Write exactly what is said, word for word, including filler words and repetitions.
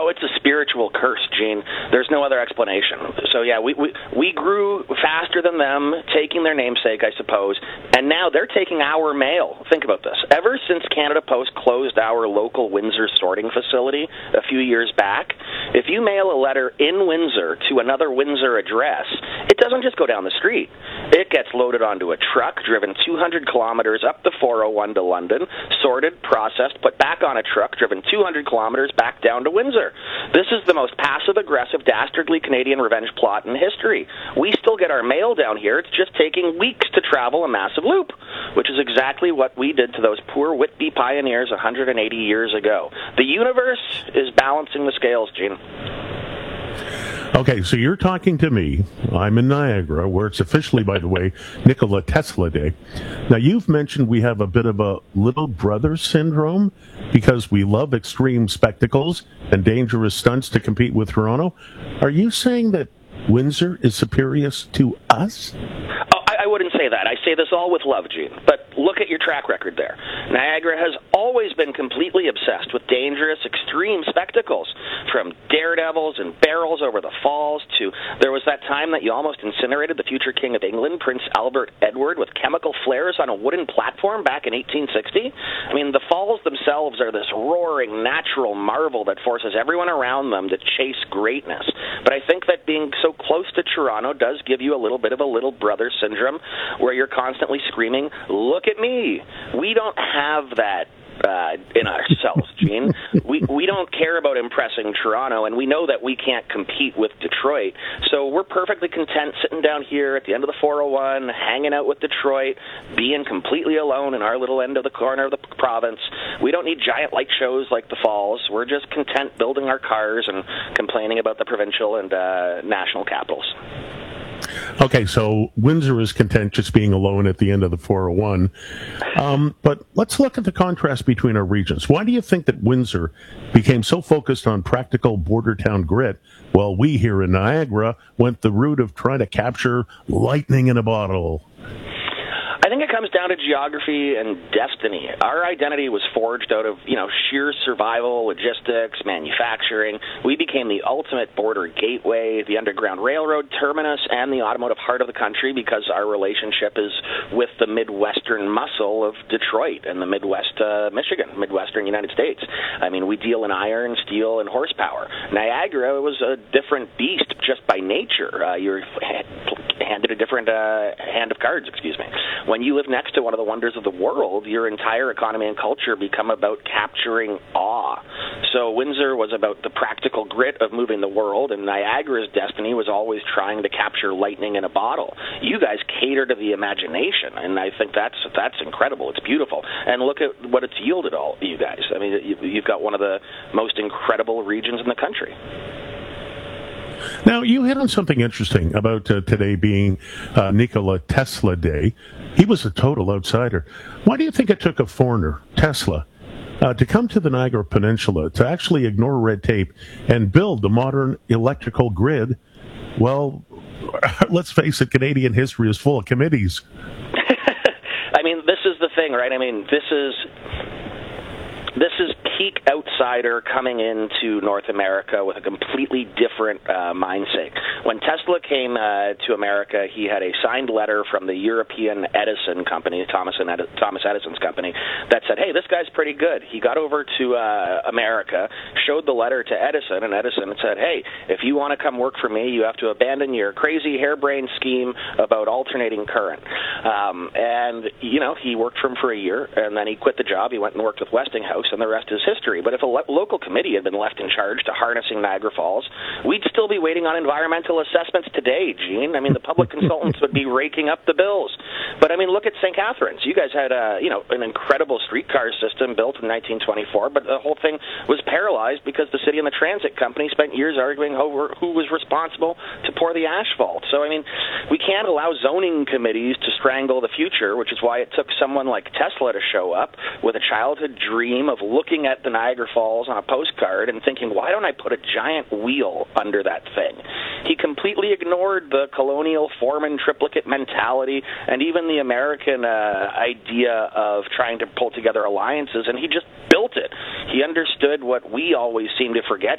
it's a spiritual curse, Gene. There's no other explanation. So, yeah, we, we, we grew faster than them, taking their namesake, I suppose, and now they're taking our mail. Think about this. Ever since Canada Post closed our local Windsor sorting facility a few years back, if you mail a letter in Windsor to another Windsor address, it doesn't just go down the street. It gets loaded onto a truck, driven two hundred kilometers up the four oh one to London, sorted, processed, put back on a truck, driven two hundred kilometers back down to Windsor. This is the most passive-aggressive, dastardly Canadian revenge plot in history. We still get our mail down here. It's just taking weeks to travel a massive loop, which is exactly what we did to those poor Whitby pioneers one hundred eighty years ago. The universe is balancing the scales, Gene. Okay, so you're talking to me. I'm in Niagara, where it's officially, by the way, Nikola Tesla Day. Now, you've mentioned we have a bit of a little brother syndrome because we love extreme spectacles and dangerous stunts to compete with Toronto. Are you saying that Windsor is superior to us? Oh, I, I wouldn't say that. I say this all with love, Gene. But look at your track record there. Niagara has always been completely obsessed with dangerous, extreme spectacles, from daredevils and barrels over the falls to there was that time that you almost incinerated the future King of England, Prince Albert Edward, with chemical flares on a wooden platform back in eighteen sixty. I mean, the falls themselves are this roaring, natural marvel that forces everyone around them to chase greatness. But I think that being so close to Toronto does give you a little bit of a little brother syndrome where you're constantly screaming, look at me. We don't have that uh, in ourselves, Gene. we we don't care about impressing Toronto, and we know that we can't compete with Detroit. So we're perfectly content sitting down here at the end of the four oh one, hanging out with Detroit, being completely alone in our little end of the corner of the province. We don't need giant light shows like the Falls. We're just content building our cars and complaining about the provincial and uh, national capitals. Okay, so Windsor is content just being alone at the end of the four oh one. Um, but let's look at the contrast between our regions. Why do you think that Windsor became so focused on practical border town grit, while we here in Niagara went the route of trying to capture lightning in a bottle? I think it comes down to geography and destiny. Our identity was forged out of, you know, sheer survival, logistics, manufacturing. We became the ultimate border gateway, the Underground Railroad terminus, and the automotive heart of the country because our relationship is with the Midwestern muscle of Detroit and the Midwest uh, Michigan, Midwestern United States. I mean, we deal in iron, steel, and horsepower. Niagara was a different beast just by nature. Uh, you're handed a different uh, hand of cards, excuse me. When you live next to one of the wonders of the world, your entire economy and culture become about capturing awe. So Windsor was about the practical grit of moving the world, and Niagara's destiny was always trying to capture lightning in a bottle. You guys cater to the imagination, and I think that's that's incredible. It's beautiful. And look at what it's yielded, all you guys. I mean, you've got one of the most incredible regions in the country. Now, you hit on something interesting about uh, today being uh, Nikola Tesla Day. He was a total outsider. Why do you think it took a foreigner, Tesla, uh, to come to the Niagara Peninsula, to actually ignore red tape and build the modern electrical grid? Well, let's face it, Canadian history is full of committees. I mean, this is the thing, right? I mean, this is... This is peak outsider coming into North America with a completely different uh, mindset. When Tesla came uh, to America, he had a signed letter from the European Edison company, Thomas, and Edi- Thomas Edison's company, that said, hey, this guy's pretty good. He got over to uh, America, showed the letter to Edison, and Edison said, hey, if you want to come work for me, you have to abandon your crazy harebrained scheme about alternating current. Um, and, you know, he worked for him for a year, and then he quit the job. He went and worked with Westinghouse, and the rest is history. But if a lo- local committee had been left in charge to harnessing Niagara Falls, we'd still be waiting on environmental assessments today, Gene. I mean, the public consultants would be raking up the bills. But, I mean, look at Saint Catharines. You guys had, a, you know, an incredible streetcar system built in nineteen twenty-four, but the whole thing was paralyzed because the city and the transit company spent years arguing over who was responsible to pour the asphalt. So, I mean, we can't allow zoning committees to strangle the future, which is why it took someone like Tesla to show up with a childhood dream of looking at the Niagara Falls on a postcard and thinking, why don't I put a giant wheel under that thing? He completely ignored the colonial foreman triplicate mentality and even the American uh, idea of trying to pull together alliances, and he just built it. He understood what we always seem to forget